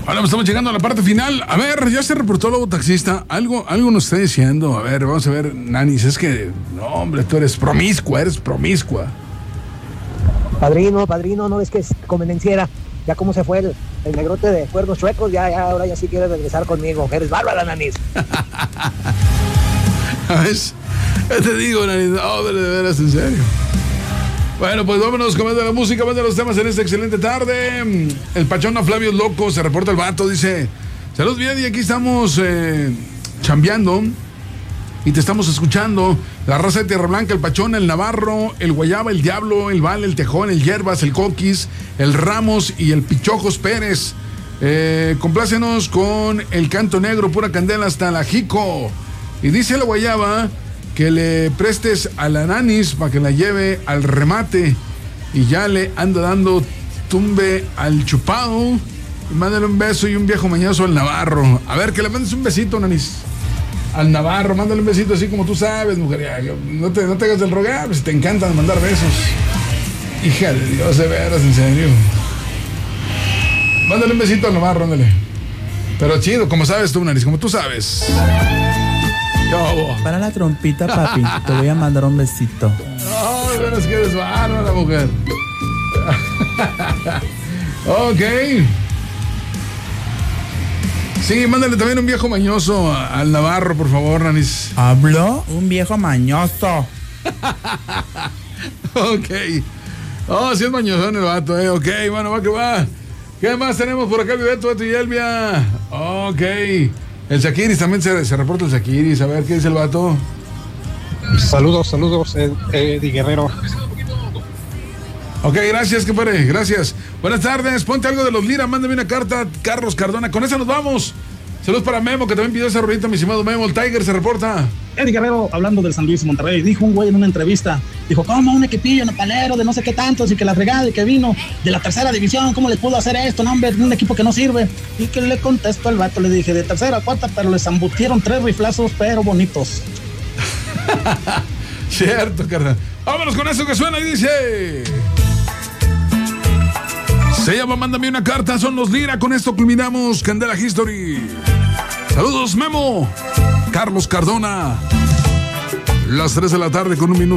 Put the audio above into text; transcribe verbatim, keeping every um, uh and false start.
Bueno, pues estamos llegando a la parte final. A ver, ya se reportó el taxista. Algo, algo nos está diciendo. A ver, vamos a ver, Nanis. Es que, no, hombre, tú eres promiscua, eres promiscua. Padrino, padrino, ¿no ves que es convenenciera? Ya cómo se fue el, el negrote de cuernos chuecos, ya, ya, ahora ya sí quiere regresar conmigo. Eres bárbara, Nanis. A ver, ya te digo, Nanis. No, de veras, en serio. Bueno, pues vámonos con más de la música, más de los temas en esta excelente tarde. El Pachón a Flavio Loco, se reporta el vato, dice: saludos, bien, y aquí estamos eh, chambeando y te estamos escuchando. La raza de Tierra Blanca, el Pachón, el Navarro, el Guayaba, el Diablo, el Vale, el Tejón, el Hierbas, el Coquis, el Ramos y el Pichojos Pérez. Eh, complácenos con el Canto Negro, pura candela hasta la Jico. Y dice la Guayaba que le prestes a la Nanis para que la lleve al remate y ya le anda dando tumbe al chupado. Y mándale un beso y un viejo mañoso al Navarro. A ver, que le mandes un besito, Nanis, al Navarro. Mándale un besito así como tú sabes, mujer. No te, no te hagas del rogar, pues te encantan mandar besos. Hija de Dios, de veras, en serio. Mándale un besito al Navarro, ándale. Pero chido, como sabes tú, Nanis, como tú sabes. Para la trompita, papi, te voy a mandar un besito. No, pero es que eres bárbara, mujer. Ok. Sí, mándale también un viejo mañoso al Navarro, por favor, Nanis. ¿Habló? Un viejo mañoso. Ok. Oh, sí es mañosón el vato, eh. Ok, bueno, va que va. ¿Qué más tenemos por acá, Beto, Beto y Elvia? Ok. El Shakiris también se, se reporta el Shakiris. A ver, ¿qué dice el vato? Saludos, saludos, Eddie Guerrero. Ok, gracias, compadre, gracias. Buenas tardes, ponte algo de los Lira, mándame una carta, Carlos Cardona. Con esa nos vamos. Saludos para Memo, que también pidió esa rolita, mi estimado Memo. El Tiger se reporta. Eddie Guerrero, hablando del San Luis y Monterrey, dijo un güey en una entrevista, dijo, ¿cómo un equipillo nopalero de no sé qué tantos y que la fregada y que vino de la tercera división, cómo le pudo hacer esto, no, hombre, un equipo que no sirve? Y que le contestó el vato, le dije, de tercera a cuarta, pero les embutieron tres riflazos, pero bonitos. Cierto, carnal. Vámonos con eso que suena y dice... Se llama Mándame una carta, son los Lira. Con esto culminamos Candela History. Saludos, Memo. Carlos Cardona. Las tres de la tarde con un minuto.